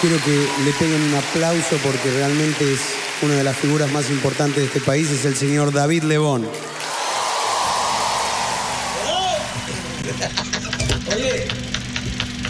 Quiero que le peguen un aplauso porque realmente es una de las figuras más importantes de este país, es el señor David Lebón. Oye,